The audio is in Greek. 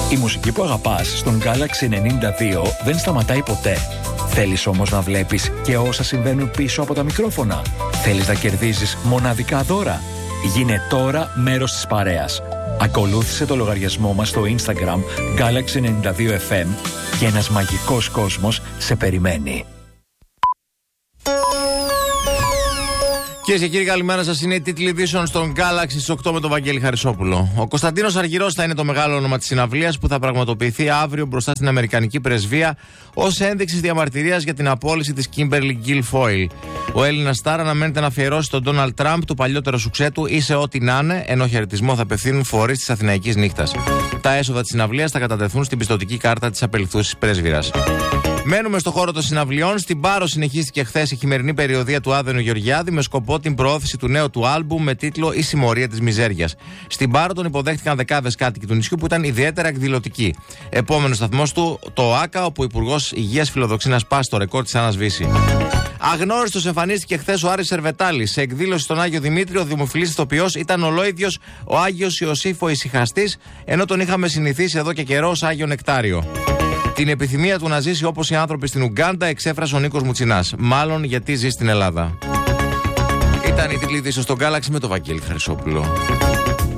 Η μουσική που αγαπάς στον Galaxy 92 δεν σταματάει ποτέ. Θέλεις όμως να βλέπεις και όσα συμβαίνουν πίσω από τα μικρόφωνα? Θέλεις να κερδίζεις μοναδικά δώρα? Γίνε τώρα μέρος της παρέας. Ακολούθησε το λογαριασμό μας στο Instagram Galaxy 92FM και ένας μαγικός κόσμος σε περιμένει. Κυρίες και κύριοι, καλημέρα σας. Είναι η τίτλη ειδήσεων στον Galaxy στις 8 με τον Βαγγέλη Χαρισόπουλο. Ο Κωνσταντίνος Αργυρός θα είναι το μεγάλο όνομα της συναυλίας που θα πραγματοποιηθεί αύριο μπροστά στην Αμερικανική Πρεσβεία ως ένδειξη διαμαρτυρίας για την απόλυση της Kimberly Guilfoyle. Ο Έλληνας στάρ αναμένεται να αφιερώσει τον Ντόναλντ Τραμπ το παλιότερο σουξέ του «Είσαι ό,τι να είναι», ενώ χαιρετισμό θα απευθύνουν φορείς της Αθηναϊκής Νύχτας. Τα έσοδα της συναυλίας θα κατατεθούν στην πιστωτική κάρτα της απελθούσης πρέσβυρας. Μένουμε στο χώρο των συναυλιών. Στην Πάρο συνεχίστηκε χθες η χειμερινή περιοδία του Άδενου Γεωργιάδη με σκοπό την προώθηση του νέου του άλμπουμ με τίτλο «Η Συμμορία της Μιζέριας». Στην Πάρο τον υποδέχτηκαν δεκάδες κάτοικοι του νησιού που ήταν ιδιαίτερα εκδηλωτικοί. Επόμενος σταθμός του, το ΆΚΑ, όπου ο Υπουργός Υγείας φιλοδοξεί να σπάσει το ρεκόρ της Άννας Βύση. Αγνώριστος εμφανίστηκε χθες ο Άρης Σερβετάλης. Σε εκδήλωση στον Άγιο Δημήτρη, ο δημοφιλής ηθοποιός ήταν ολόιδιος ο Άγιος Ιωσήφ ο Ησυχαστής, ενώ τον είχαμε συνηθίσει εδώ και καιρό ως Άγιο Νεκτάριο. Την επιθυμία του να ζήσει όπως οι άνθρωποι στην Ουγκάντα εξέφρασε ο Νίκος Μουτσινάς. Μάλλον γιατί ζει στην Ελλάδα. Ήταν η τίτλη ειδήσεων στον Galaxy με τον Βαγγέλη Χαρισόπουλο.